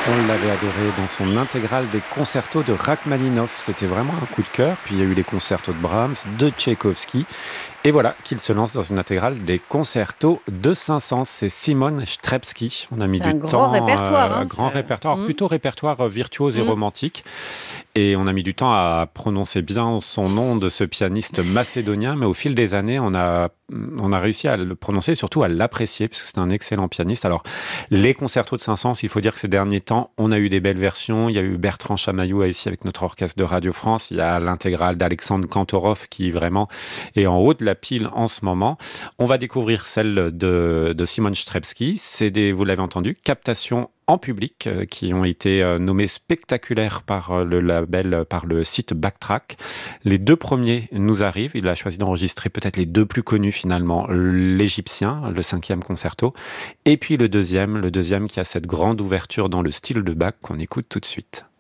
On l'avait adoré dans son intégrale des concertos de Rachmaninoff. C'était vraiment un coup de cœur. Puis il y a eu les concertos de Brahms, de Tchaïkovski. Et voilà qu'il se lance dans une intégrale des concertos de Saint-Saëns. C'est Simon Strebski. On a mis C'est du un grand temps, répertoire. grand répertoire, alors Mmh. plutôt répertoire virtuose et Mmh. romantique. Et on a mis du temps à prononcer bien son nom de ce pianiste macédonien, mais au fil des années, on a réussi à le prononcer et surtout à l'apprécier, parce que c'est un excellent pianiste. Alors, les concertos de Saint-Saëns, il faut dire que ces derniers temps, on a eu des belles versions. Il y a eu Bertrand Chamaillou ici avec notre orchestre de Radio France. Il y a l'intégrale d'Alexandre Kantorov qui vraiment est en haut de la pile en ce moment. On va découvrir celle de Simon Strebski. C'est vous l'avez entendu, captations en public qui ont été nommés spectaculaires par le label, par le site Backtrack. Les deux premiers nous arrivent. Il a choisi d'enregistrer peut-être les deux plus connus finalement, l'Égyptien, le 5e concerto, et puis le deuxième qui a cette grande ouverture dans le style de Bach qu'on écoute tout de suite.